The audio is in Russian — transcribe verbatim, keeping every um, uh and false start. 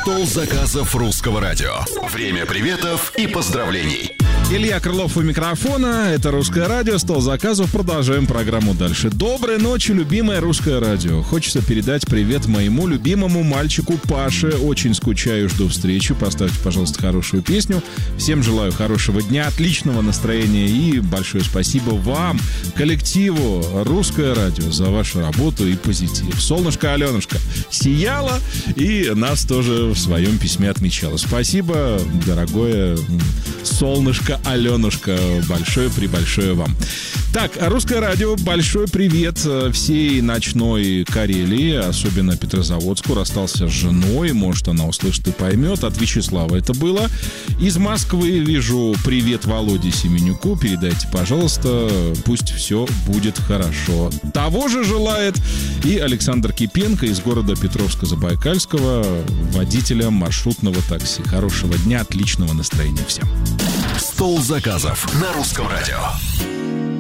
Стол заказов Русского радио. Время приветов и поздравлений. Илья Крылов у микрофона. Это Русское радио. Стол заказов. Продолжаем программу дальше. Доброй ночи, любимое Русское радио. Хочется передать привет моему любимому мальчику Паше. Очень скучаю, жду встречи. Поставьте, пожалуйста, хорошую песню. Всем желаю хорошего дня, отличного настроения и большое спасибо вам, коллективу Русское радио, за вашу работу и позитив. Солнышко Аленушка сияла и нас тоже в своем письме отмечала. Спасибо, дорогое солнышко Аленушка, большое-пребольшое вам. Так, Русское радио, большой привет всей ночной Карелии, особенно Петрозаводску. Расстался с женой, может, она услышит и поймет. От Вячеслава это было. Из Москвы вижу привет Володе Семенюку. Передайте, пожалуйста, пусть все будет хорошо. Того же желает и Александр Кипенко из города Петровска-Забайкальского, водителя маршрутного такси. Хорошего дня, отличного настроения всем. Стол заказов на Русском радио.